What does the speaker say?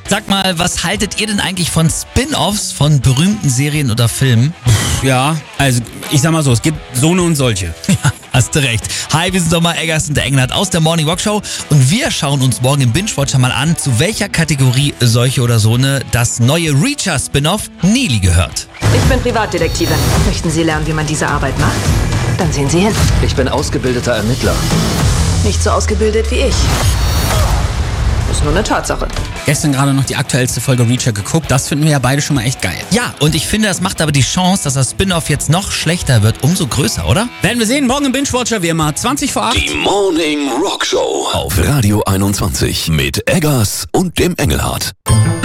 Sag mal, was haltet ihr denn eigentlich von Spin-Offs von berühmten Serien oder Filmen? Ja, also ich sag mal so, es gibt so eine und solche. Ja, hast du recht. Hi, wir sind Sommer Eggers und der Engelhardt aus der Morning Walk Show und wir schauen uns morgen im Binge-Watcher mal an, zu welcher Kategorie solche oder so das neue Reacher-Spin-Off Neely gehört. Ich bin Privatdetektive. Möchten Sie lernen, wie man diese Arbeit macht? Dann sehen Sie hin. Ich bin ausgebildeter Ermittler. Nicht so ausgebildet wie ich. Ist nur eine Tatsache. Gestern gerade noch die aktuellste Folge Reacher geguckt, das finden wir ja beide schon mal echt geil. Ja, und ich finde, das macht aber die Chance, dass das Spin-Off jetzt noch schlechter wird, umso größer, oder? Werden wir sehen, morgen im Binge-Watcher wie immer 20 vor 8. Die Morning Rock Show auf Radio 21 mit Eggers und dem Engelhardt.